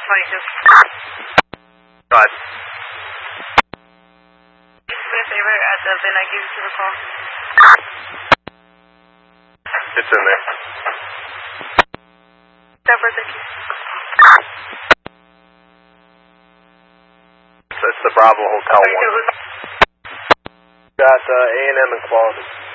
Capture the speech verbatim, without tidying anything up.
Like just. Go ahead. Do me a favor at the bin I gave you to the call. It's in there. Deborah, thank you. It's, it's the Bravo Hotel one. Got uh, A and M and Quality.